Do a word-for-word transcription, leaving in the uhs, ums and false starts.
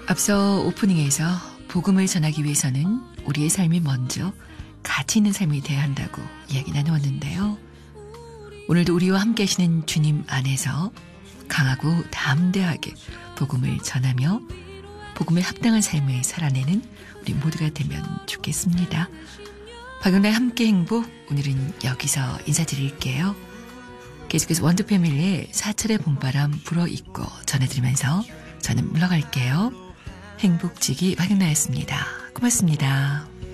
앞서 오프닝에서 복음을 전하기 위해서는 우리의 삶이 먼저 가치 있는 삶이 돼야 한다고 이야기 나누었는데요. 오늘도 우리와 함께 하시는 주님 안에서 강하고 담대하게 복음을 전하며 복음에 합당한 삶을 살아내는 우리 모두가 되면 좋겠습니다. 박영나의 함께 행복, 오늘은 여기서 인사드릴게요. 계속해서 원두패밀리의 사찰의 봄바람 불어입고 전해드리면서 저는 물러갈게요. 행복지기 박영나였습니다. 고맙습니다.